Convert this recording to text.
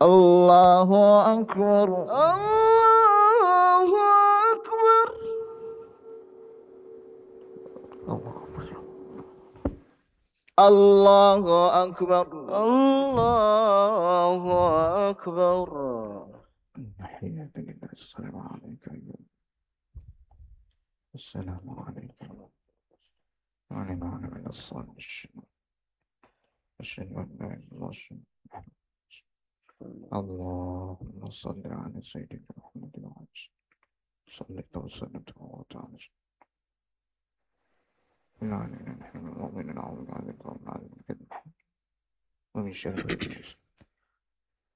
الله أكبر الله أكبر. الله أكبر الله أكبر. تحية لله. السلام عليك أيها السلام عليكم وعلى من الصالحين. أشهد أن لا إله إلا الله. اللهم صل على سيدنا محمد وعلى صلى وسلم وتعالى. لا إله إلا نحن المؤمنين نعوذ بالله من الكذب ومن شر الناس.